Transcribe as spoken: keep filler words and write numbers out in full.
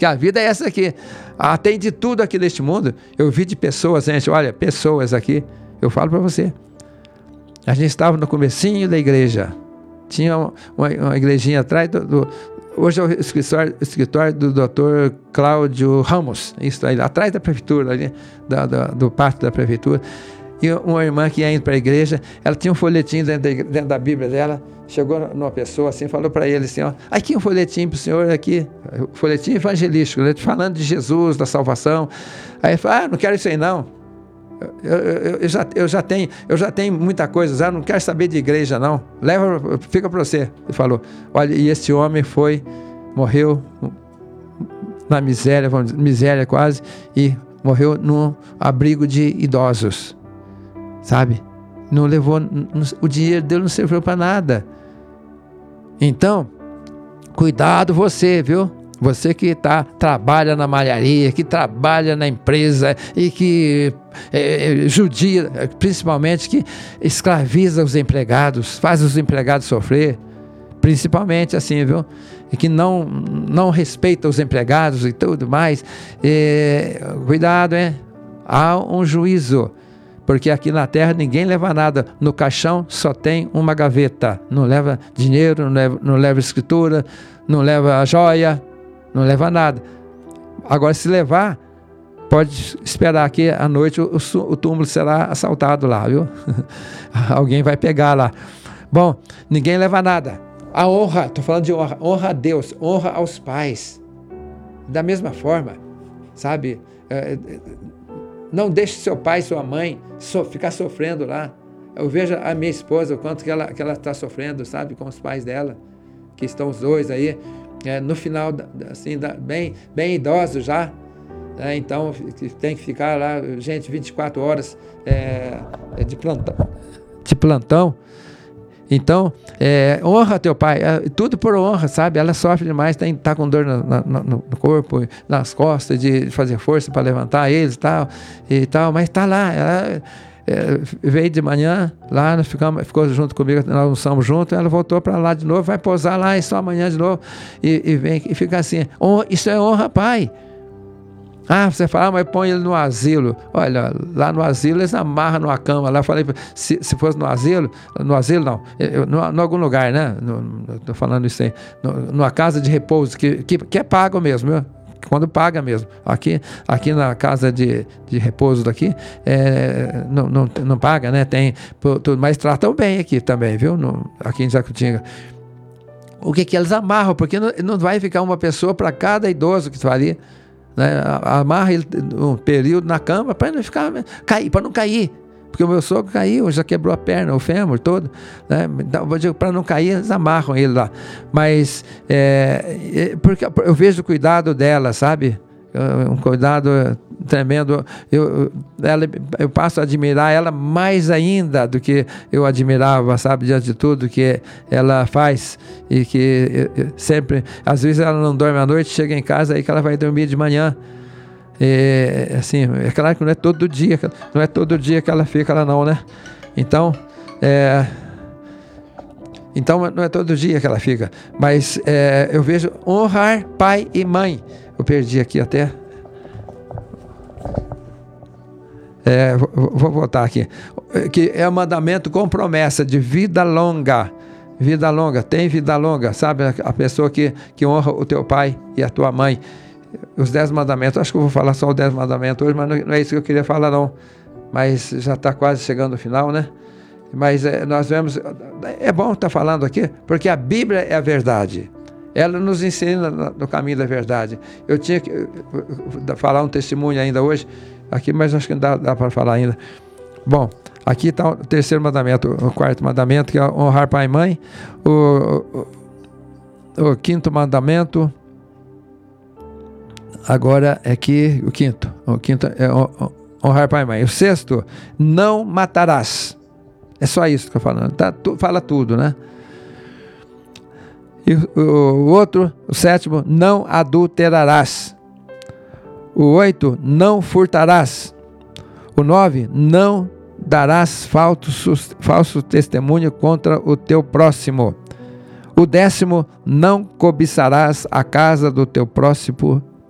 que a vida é essa aqui. Ah, tem de tudo aqui neste mundo. Eu vi de pessoas, gente, olha, pessoas aqui, eu falo para você. A gente estava no comecinho da igreja. Tinha uma, uma igrejinha atrás do, do hoje é o escritório, escritório do doutor Cláudio Ramos, isso aí, atrás da prefeitura, ali, da, da, do pátio da prefeitura. E uma irmã que ia indo para a igreja, ela tinha um folhetinho dentro da, dentro da Bíblia dela, chegou numa pessoa assim, falou para ele assim, ó, aqui um folhetinho para o senhor aqui, folhetinho evangelístico, falando de Jesus, da salvação. Aí ele falou, ah, não quero isso aí não. Eu, eu, eu, já, eu, já tenho, eu já tenho muita coisa, já não quero saber de igreja não, leva, fica para você. Ele falou, olha, e esse homem foi, morreu na miséria, vamos dizer, miséria quase, e morreu num abrigo de idosos, sabe? Não levou, não, o dinheiro dele não serviu para nada. Então, cuidado você, viu? Você que tá, trabalha na malharia, que trabalha na empresa e que é, judia, principalmente, que escraviza os empregados, faz os empregados sofrer, principalmente assim, viu? E que não, não respeita os empregados e tudo mais. É, cuidado, hein? Há um juízo, porque aqui na terra ninguém leva nada. No caixão só tem uma gaveta. Não leva dinheiro, não leva, não leva escritura, não leva joia, não leva nada. Agora, se levar, pode esperar que à noite o, o túmulo será assaltado lá, viu? Alguém vai pegar lá. Bom, ninguém leva nada. A honra, estou falando de honra, honra a Deus, honra aos pais. Da mesma forma, sabe? É, não deixe seu pai e sua mãe so, ficar sofrendo lá. Eu vejo a minha esposa, o quanto que ela que ela está sofrendo, sabe? Com os pais dela, que estão os dois aí. É, no final, assim, bem, bem idosos já, né? Então tem que ficar lá, gente, vinte e quatro horas é, de, plantão, de plantão. Então, é, honra teu pai, é, tudo por honra, sabe? Ela sofre demais, tem, tá com dor na, na, no corpo, nas costas, de fazer força para levantar eles e tal, e tal, mas tá lá, ela... É, veio de manhã, lá nós ficamos, ficou junto comigo, nós almoçamos juntos, ela voltou para lá de novo, vai pousar lá e só amanhã de novo, e, e vem e fica assim, honra, isso é honra, pai. Ah, você fala, ah, mas põe ele no asilo. Olha, lá no asilo eles amarram numa cama, lá eu falei, se, se fosse no asilo, no asilo não, eu, no, no algum lugar, né, estou falando isso aí, no, numa casa de repouso, que, que, que é pago mesmo, viu? Quando paga mesmo. Aqui, aqui na casa de, de repouso daqui, é, não, não, não paga, né? Tem tudo, mas tratam bem aqui também, viu? No, aqui em Jacutinga. O que que eles amarram? Porque não, não vai ficar uma pessoa para cada idoso que está ali, né? Amarra ele um período na cama para não ficar, cair, para não cair. Porque o meu sogro caiu, já quebrou a perna, o fêmur todo, né? Então, para não cair, eles amarram ele lá. Mas, é, porque eu vejo o cuidado dela, sabe? Um cuidado tremendo. Eu, ela, eu passo a admirar ela mais ainda do que eu admirava, sabe? Diante de tudo que ela faz. E que sempre, às vezes ela não dorme à noite, chega em casa aí que ela vai dormir de manhã. É, assim, é claro que não é todo dia, não é todo dia que ela fica lá não, né? Então, é, então não é todo dia que ela fica, mas é, eu vejo honrar pai e mãe. Eu perdi aqui até. É, vou, vou voltar aqui. Que é um mandamento com promessa de vida longa. Vida longa, tem vida longa, sabe? A pessoa que, que honra o teu pai e a tua mãe. Os dez mandamentos, acho que eu vou falar só os dez mandamentos hoje, mas não, não é isso que eu queria falar não, mas já está quase chegando o final, né? Mas é, nós vemos, é bom estar falando aqui, porque a Bíblia é a verdade, ela nos ensina no caminho da verdade. Eu tinha que falar um testemunho ainda hoje, aqui, mas acho que não dá, dá para falar ainda. Bom, aqui está o terceiro mandamento, o quarto mandamento, que é honrar pai e mãe, o, o, o quinto mandamento. Agora é que o quinto, o quinto é honrar pai e mãe. O sexto, não matarás. É só isso que eu estou falando. Tá, tu, fala tudo, né? E o, o outro, o sétimo, não adulterarás. O oito, não furtarás. O nove, não darás falso, falso testemunho contra o teu próximo. O décimo, não cobiçarás a casa do teu próximo